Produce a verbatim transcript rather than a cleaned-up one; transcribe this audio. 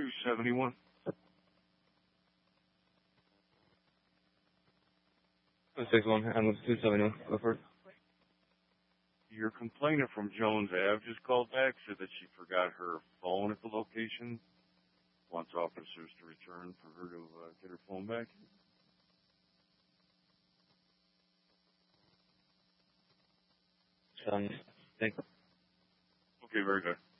two seventy-one. six one, I'm two seventy-one. Go for it. Your complainant from Jones Ave just called back, said that she forgot her phone at the location. Wants officers to return for her to uh, get her phone back. Um, thank you. Okay, very good.